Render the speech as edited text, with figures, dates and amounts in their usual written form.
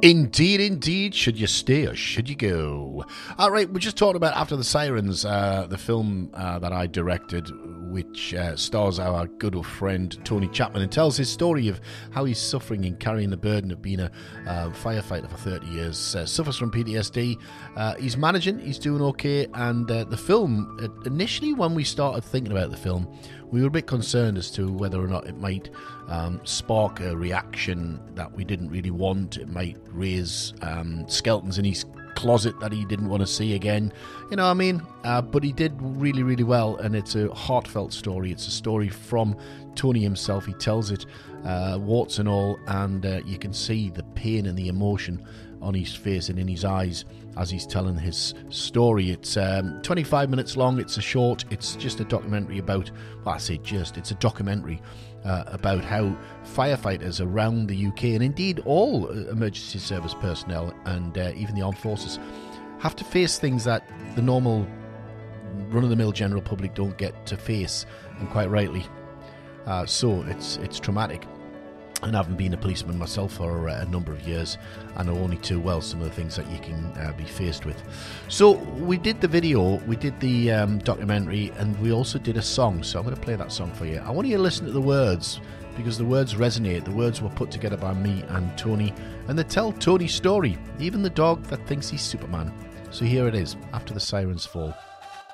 Indeed, indeed. Should you stay or should you go? All right, we just talked about After the Sirens, the film that I directed, which stars our good old friend Tony Chapman and tells his story of how he's suffering and carrying the burden of being a firefighter for 30 years, suffers from PTSD. He's managing, he's doing okay, and the film, initially when we started thinking about the film, we were a bit concerned as to whether or not it might spark a reaction that we didn't really want. It might raise skeletons in his closet that he didn't want to see again. You know what I mean? But he did really, really well, and it's a heartfelt story. It's a story from Tony himself. He tells it, warts and all, and you can see the pain and the emotion on his face and in his eyes as he's telling his story. It's 25 minutes long. It's a short. It's just a documentary about, well, I say just, it's a documentary about how firefighters around the UK, and indeed all emergency service personnel and even the armed forces, have to face things that the normal run-of-the-mill general public don't get to face, and quite rightly. So it's traumatic. And having been a policeman myself for a number of years, I know only too well some of the things that you can be faced with. So we did the video, we did the documentary, and we also did a song. So I'm going to play that song for you. I want you to listen to the words, because the words resonate. The words were put together by me and Tony, and they tell Tony's story, even the dog that thinks he's Superman. So here it is, After the Sirens Fall.